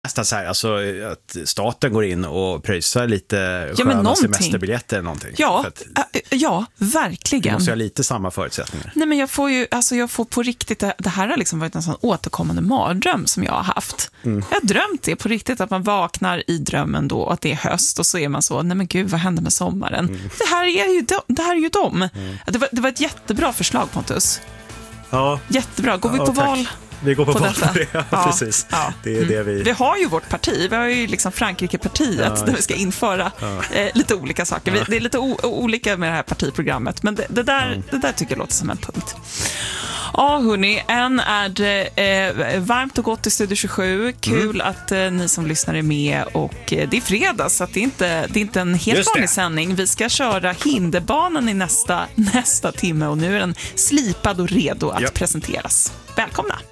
nästan så här, alltså, att staten går in och pröjsar lite sköna semesterbiljetter eller någonting. Ja, ja, verkligen. Du måste ha lite samma förutsättningar. Nej, men jag får på riktigt, det här har liksom varit en sån återkommande mardröm som jag har haft. Jag har drömt det på riktigt, att man vaknar i drömmen då, och att det är höst, och så är man så, nej men gud, vad hände med sommaren? Det här är ju dem. Det var ett jättebra förslag, Pontus. Ja. Jättebra, går vi på val? Vi går på val detta. på det, ja, precis. Ja. Det är det vi har ju vårt parti, vi har ju liksom Frankrike-partiet där vi ska införa lite olika saker. Det är lite olika med det här partiprogrammet, men det där tycker jag låter som en punkt. Ja, hörni, än är det varmt och gott i Studio 27. Kul att ni som lyssnar är med, och det är fredag, så att det är inte en helt vanlig sändning. Vi ska köra hinderbanan i nästa timme, och nu är den slipad och redo att presenteras. Välkomna!